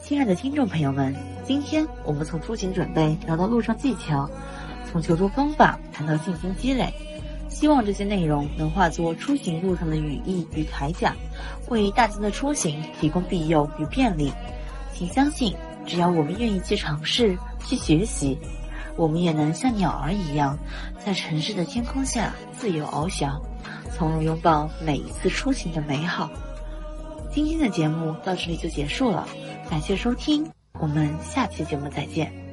亲爱的听众朋友们，今天我们从出行准备聊到路上技巧，从求助方法谈到信心积累，希望这些内容能化作出行路上的语义与铠甲，为大家的出行提供庇佑与便利。请相信，只要我们愿意去尝试、去学习，我们也能像鸟儿一样，在城市的天空下自由翱翔，从容拥抱每一次出行的美好。今天的节目到这里就结束了，感谢收听，我们下期节目再见。